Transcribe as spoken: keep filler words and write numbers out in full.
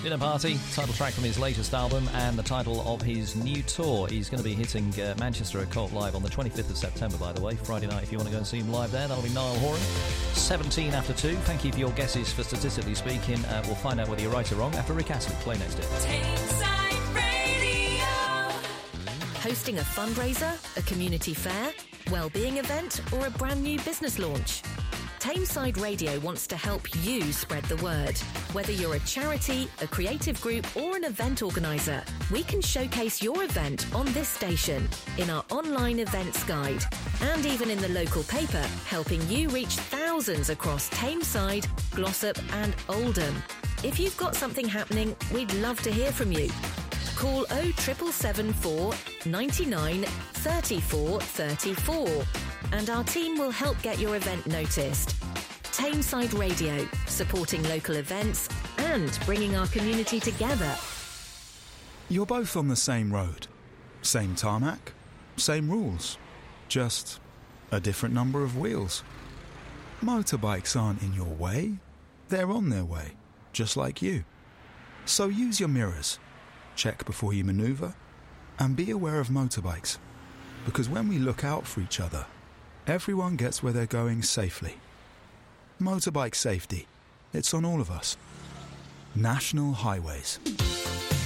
Dinner Party, title track from his latest album and the title of his new tour. He's going to be hitting uh, Manchester at Cult Live on the twenty-fifth of September, by the way, Friday night. If you want to go and see him live there, that'll be Niall Horan. seventeen after two. Thank you for your guesses for Statistically Speaking. Uh, we'll find out whether you're right or wrong after Rick Astley. Play next year. Tameside Radio. Hosting a fundraiser, a community fair, well-being event, or a brand new business launch? Tameside Radio wants to help you spread the word. Whether you're a charity, a creative group, or an event organiser, we can showcase your event on this station, in our online events guide, and even in the local paper, helping you reach thousands across Tameside, Glossop and Oldham. If you've got something happening, we'd love to hear from you. Call oh seven seven four, nine nine, three four three four and our team will help get your event noticed. Tameside Radio, supporting local events and bringing our community together. You're both on the same road, same tarmac, same rules, just a different number of wheels. Motorbikes aren't in your way, they're on their way, just like you. So use your mirrors, check before you manoeuvre, and be aware of motorbikes, because when we look out for each other, everyone gets where they're going safely. Motorbike safety, it's on all of us. National Highways.